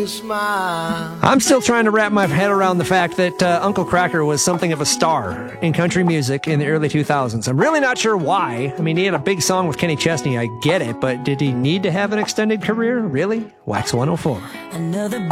you smile. I'm still trying to wrap my head around the fact that Uncle Kracker was something of a star in country music in the early 2000s. I'm really not sure why. I mean, he had a big song with Kenny Chesney, I get it, but did he need to have an extended career? Really? Wax 104. Another